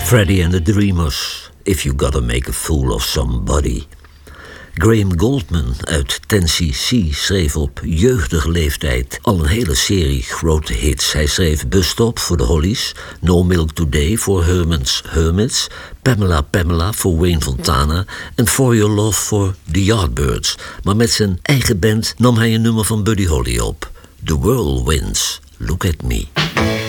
Freddie and the Dreamers, If You Gotta Make a Fool of Somebody. Graham Gouldman uit Tennessee schreef op jeugdige leeftijd al een hele serie grote hits. Hij schreef Bus Stop voor de Hollies, No Milk Today voor Herman's Hermits, Pamela Pamela voor Wayne Fontana en For Your Love voor The Yardbirds. Maar met zijn eigen band nam hij een nummer van Buddy Holly op. The Whirlwinds, Look at Me.